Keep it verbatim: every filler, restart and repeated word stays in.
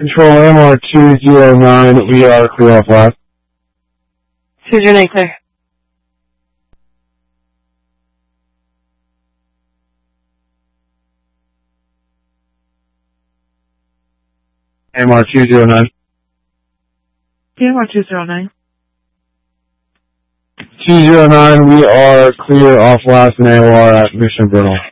Control M R two zero nine, we are clear off last. two zero nine clear. M R two zero nine. M R two zero nine. two zero nine, we are clear off last and A O R at Mission Brittle.